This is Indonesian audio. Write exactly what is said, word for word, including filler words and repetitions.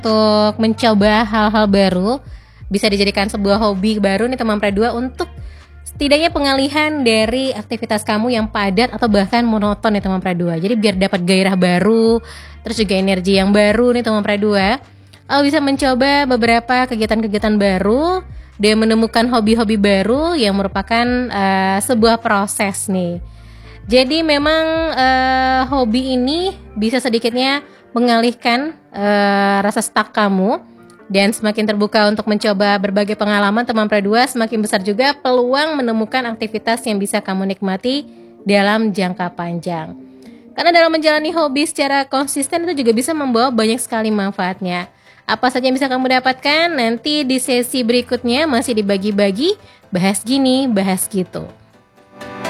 untuk mencoba hal-hal baru, bisa dijadikan sebuah hobi baru nih teman Pre dua untuk setidaknya pengalihan dari aktivitas kamu yang padat atau bahkan monoton nih teman Pre dua. Jadi biar dapat gairah baru, terus juga energi yang baru nih teman Pre dua, oh, bisa mencoba beberapa kegiatan-kegiatan baru dan menemukan hobi-hobi baru yang merupakan uh, sebuah proses nih. Jadi memang uh, hobi ini bisa sedikitnya mengalihkan uh, rasa stuck kamu, dan semakin terbuka untuk mencoba berbagai pengalaman teman Pre dua, semakin besar juga peluang menemukan aktivitas yang bisa kamu nikmati dalam jangka panjang. Karena dalam menjalani hobi secara konsisten itu juga bisa membawa banyak sekali manfaatnya. Apa saja yang bisa kamu dapatkan? Nanti di sesi berikutnya masih dibagi-bagi, bahas gini, bahas gitu.